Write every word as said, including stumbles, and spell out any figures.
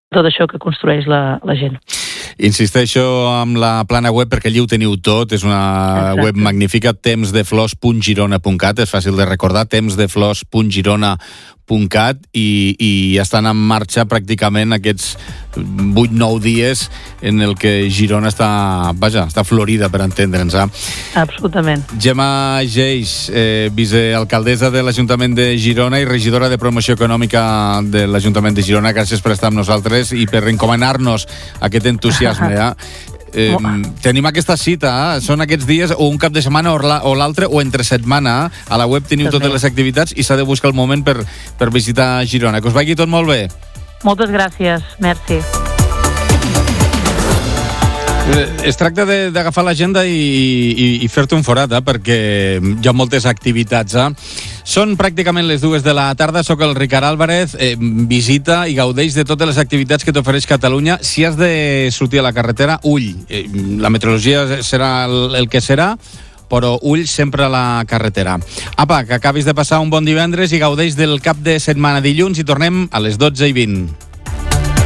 tot això que construeix la, la gent. Insisteixo amb la plana web perquè allí ho teniu tot, és una Exacte. Web magnífica, temps de flors punt girona punt cat, és fàcil de recordar, temps de flors punt girona punt cat, i, i estan en marxa pràcticament aquests vuit nou dies en el que Girona està, vaja, està florida, per entendre'ns. Eh? Absolutament. Gemma Geix, eh, vicealcaldessa de l'Ajuntament de Girona i regidora de Promoció Econòmica de l'Ajuntament de Girona, gràcies per estar amb nosaltres i per encomanar-nos aquest entusiasme. Eh? Eh, tenim aquesta cita, eh? Són aquests dies o un cap de setmana o l'altre o entre setmana. Eh? A la web teniu totes les activitats i s'ha de buscar el moment per, per visitar Girona. Que us vagi tot molt bé. Moltes gràcies, merci. Es tracta d'agafar l'agenda i, i, i fer-te un forat, eh? Perquè hi ha moltes activitats. Eh? Són pràcticament les dues de la tarda, soc el Ricard Álvarez, eh, visita i gaudeix de totes les activitats que t'ofereix Catalunya. Si has de sortir a la carretera, ull, eh, la meteorologia serà el, el que serà, però ull sempre a la carretera. Apa, que acabis de passar un bon divendres i gaudeix del cap de setmana dilluns i tornem a les dotze i vint.